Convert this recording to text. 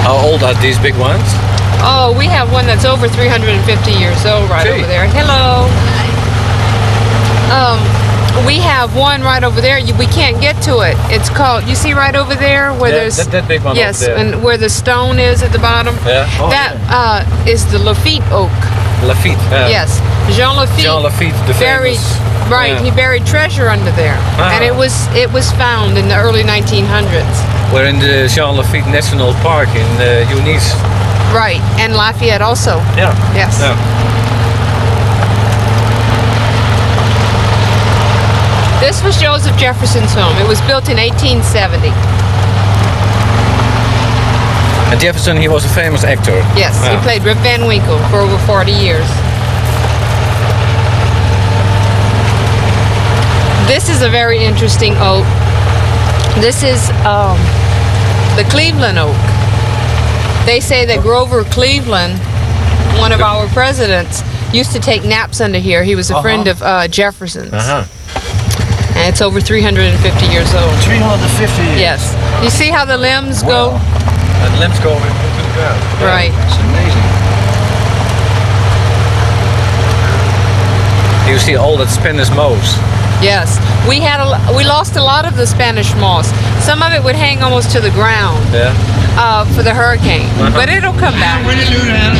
How old are these big ones? Oh, we have one that's over 350 years old right over there. Hello. We have one right over there. We can't get to it. It's called, you see right over there where there's... that big one yes, over there. and where the stone is at the bottom. Yeah. Oh, that is the Lafitte oak. Lafitte. Yes. Jean Lafitte. Jean Lafitte, the buried, famous. right, Yeah. he buried treasure under there. And it was found in the early 1900s. We're in the Jean Lafitte National Park in Eunice. Right, and Lafayette also. Yeah. Yes. Yeah. This was Joseph Jefferson's home. It was built in 1870. And Jefferson, he was a famous actor. Yes, he played Rip Van Winkle for over 40 years. This is a very interesting oak. This is the Cleveland oak. They say that Grover Cleveland, one of our presidents, used to take naps under here. He was a friend of Jefferson's. And it's over 350 years old. 350 years? Yes. You see how the limbs go? And the limbs go into the ground. Right. It's amazing. You see all that Spanish moss. Yes. We lost a lot of the Spanish moss. Some of it would hang almost to the ground Yeah. for the hurricane. But it'll come back.